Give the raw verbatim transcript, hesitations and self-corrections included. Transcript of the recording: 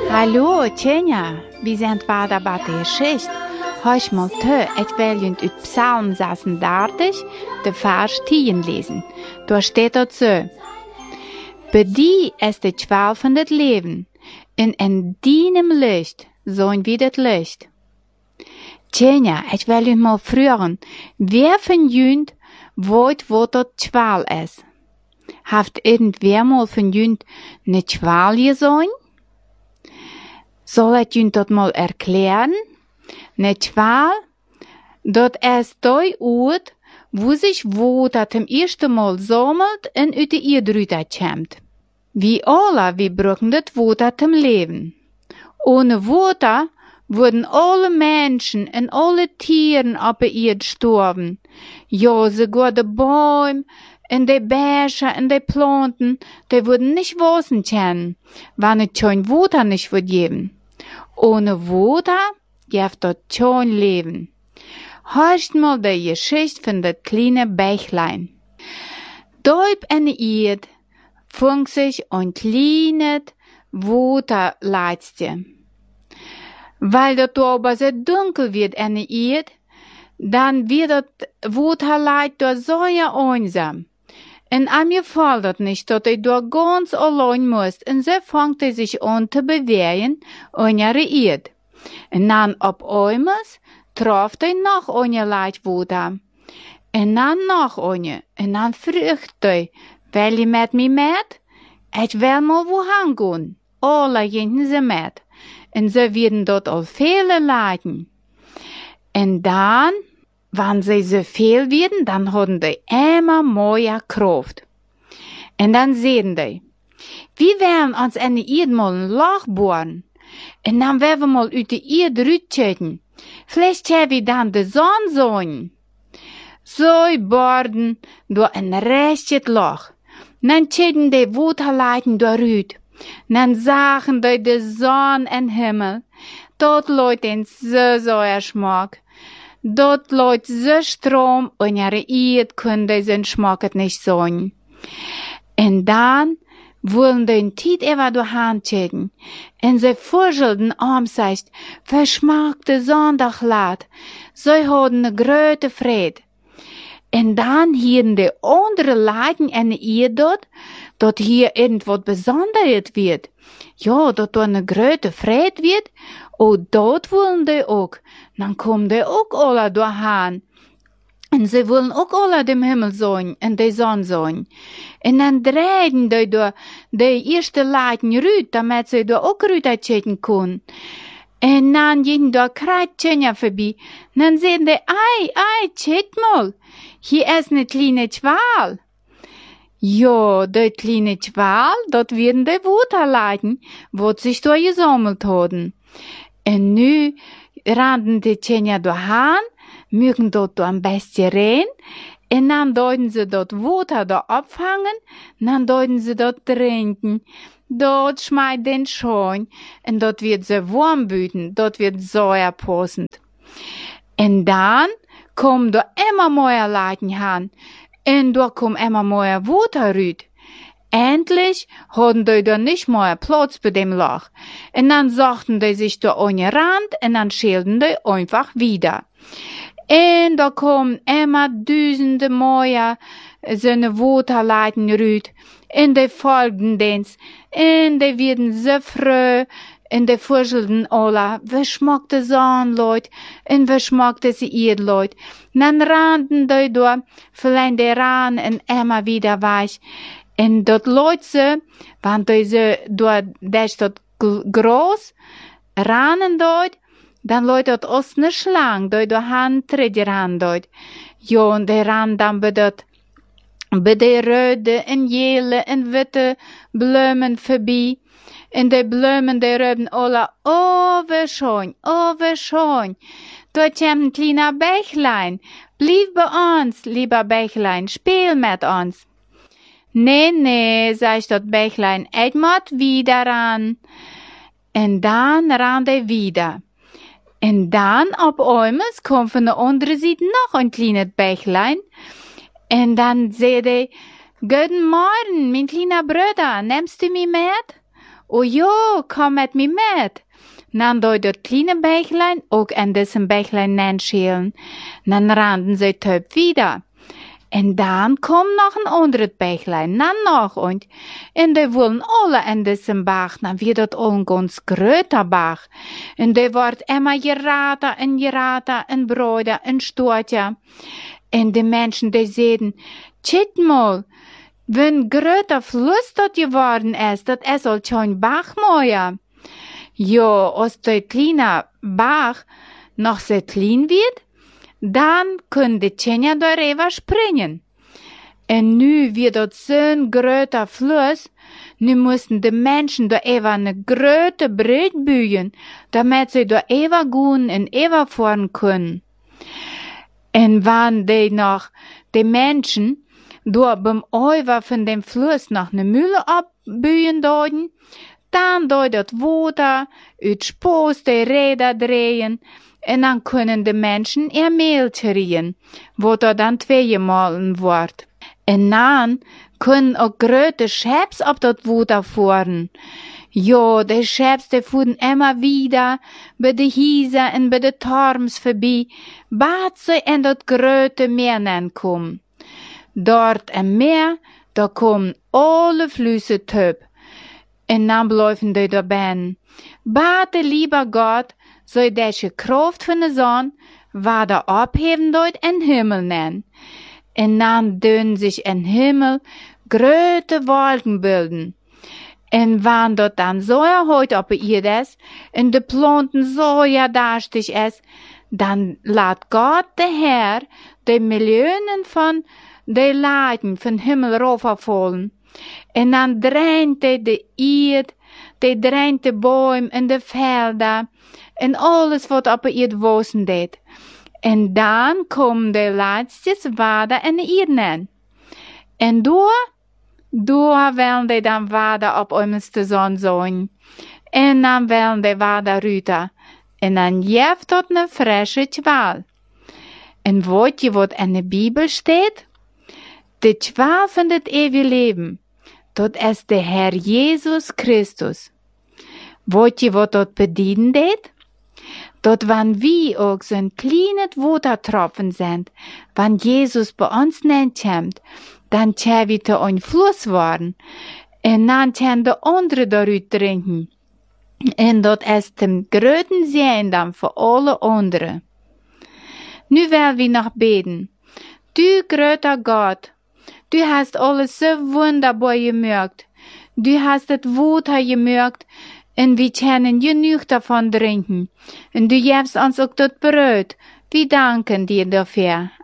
Hallo, Tjenja, vi zijn vader bij de geschicht. Huis mal te, et veljend uit Psalm zesendertig, de vers tien lesen. Daar steht dat zo. Bij die is de twaalf van het leven, en in dienem licht zijn we het licht. Tjenja, ik wil je mal vragen, wer van jullie weet wat dat twaalf is? Heeft irgendwer mal van jullie een twaalf gezien? Zal ik jullie dat mal erklären? Eine twaalf, dat is die Ort, wo sich Water zum ersten Mal sammelt und uit de Erde kommt. Wie alle, wir brauchen das Water zum Leben. Ohne Water würden alle Menschen und alle Tiere auf der Erde sterben. Ja, sogar die Bäume und die Berge und die Planten, die würden nicht wachsen können, wenn es kein Water nicht wird geben. Ohne Water gibt das kein Leben. Hörst mal die Geschichte von das kleine Bächlein. Dort in der Erde fängt sich ein kleines Waterleitste. Weil das aber so dunkel wird in der Erde, dann wird das Waterleit da sehr einsam. Und an mir fällt das nicht, dass ich da ganz allein muss, und so fängt er sich an zu bewegen in ihre Erde. Und dann auf einmal traf er noch eine Leitwater. Und dann noch eine. Und dann fragt er, will je mit mir mit? Ich will mal wohin gehen. Alle gingen sie mit. Und so werden dort auch viele Leuten. Und dann, wenn sie so viel werden, dann haben die immer mehr Kraft. Und dann sehen die, wir werden uns in der Erde mal ein Loch bohren. Und dann werden wir mal uit de Erde rutscheten. Vielleicht haben wir dann die Sonne sehen. So bohren durch ein rechtes Loch. Dann schäden die Waterleiten durch. Dann sahen die die Sonne im Himmel. Dort läuft den so sauer Schmack. Dort läuft so Strom und ihre Erde können die den Schmack nicht sehen. Und dann wollen den Tiet ever durch Hand schäden. Und sie vorschelden am sich, verschmackte Sonntaglaat. Sie haben eine große Freude. Und dann hieren die andere Leuten in der Erde dort, dort hier irgendwas Besonderes wird. Ja, dort eine große Freude wird. Und dort wollen die auch. Dann kommen die auch alle durch. Und sie wollen auch alle dem Himmel sehen und die Sonne sehen. Und dann drehen die da die erste Leuten rüt, damit sie da auch rüt checken können. Und dann gehen da Kreuzchen vorbei. Und dann sehen die, ei, ei, check mal, hier ist eine kleine Schwal. Ja, die kleine Schwal, dort werden die Waterleiten, wo sich da gesammelt haben. Und nu rannten die Tjenja da hin, mögen dort am besten rein, und dann deuten sie dort Water da abfangen, dann deuten sie dort trinken. Dort schmeißt den Scheun, und dort wird sie warm büten, dort wird Säure passend. Und dann kommen da immer mehr Leuten hin, und da kommen immer mehr Water rüt. Endlich hatten die da nicht mehr Platz bei dem Loch. Und dann sagten die sich da an den Rand, und dann schälten die einfach wieder. Und da kommen immer Dutzende mehr so eine Waterleiten rüt. Und die folgten dens. Und die werden so froh. Und die vorstellten alle, wie schmeckt die Sonne, Leute? Und wie schmeckt die Erde, Leute? Und dann rannten die da, vielleicht die ran und immer wieder weich. Und dort Leute, wenn die so, dort, das ist dort groß, rannen dort, dann Leute dort aus einer Schlange, dort die Hand tritt ran dort. Ja, und die ran dann bei dort, bei den roten und gelben und witte Blumen vorbei. Und die Blumen, die rüben alle, oh, wie schön, oh, wie schön. Dort kommt ein kleiner Bächlein. Bleib bei uns, lieber Bächlein, spiel mit uns. Nee, nee, sagt das Bächlein, ich muss wieder ran. Und dann ran er wieder. Und dann, auf einmal, kommt von der anderen Seite noch ein kleines Bächlein. Und dann sagt er, guten Morgen, mein kleiner Bruder, nimmst du mich mit? Oh ja, komm mit mir mit. Dan doe dat kleine Bächlein ook in diesem Bächlein neinschälen. Dan rannten sie töp wieder. En dan kom nog een anderes Bächlein, dan nog und. En die wollen alle in diesem Bach, dan wird dat al een ganz groter Bach. En die wordt immer gerater en gerater en breder en storter. En die Menschen, die zeiden, tjit mal, wenn groter Fluss dort geworden ist, dat is al schon Bach mooier. Ja, als der kleine Bach noch so klein wird, dann können die Kinder darüber springen. Und nu wird dort so ein großer Fluss, nu müssen die Menschen da über eine große Brücke bauen, damit sie da über gehen und über fahren können. Und wenn die noch, die Menschen, da beim Ufer von dem Fluss noch eine Mühle abbauen dort, dann doet dat water uit spoos de Räder drehen en dan kunnen de mensen ihr Mehl drehen, wo da dann tweemalen wordt. En dan können auch große Schäps auf dat water fahren. Ja, die Schäps, die fuhren immer wieder bei de Hiese en bei de Torms vorbei, bat sie in dat große Meer kommen. Dort im Meer, da kommen alle Flüsse töp. En dan blijven die daarbij. Bate lieber Gott, soll deze Kraft von der Sonne wader abheben dort in Himmel nennen. En dan doen sich in Himmel große Wolken bilden. En wann dort dann so erholt op ihr ist, en de Planten so ja dastig ist, dann lädt Gott der Herr die Millionen von de Leuten von Himmel raufvallen. En dan dreint hij de Erd, hij dreint de boom en de velden en alles wat op de Erd wosen deed. En dan komen de laatste water en de Erd. En door, door willen die dan water op ons de zon zijn. En dan willen die water ruiten. En dan jeft tot een frische twaal. En weet je wat in de Bibel staat? De twaal van het eeuwige leven. Dat is de Herr Jesus Christus. Weet je wat dat bedienen deed? Dat wanneer wir ook zo'n kleine Watertropfen sind, wanneer Jesus bei uns neemt, dann können wir te een Fluss worden. En dan kunnen de anderen daaruit drinken. En dat is de grote zegen dan voor alle anderen. Nu willen we nog beten. Du groter Gott, du hast alles so wunderbar gemerkt. Du hast das Wasser gemerkt und wir können genug davon trinken. Und du gibst uns auch das Brot. Wir danken dir dafür.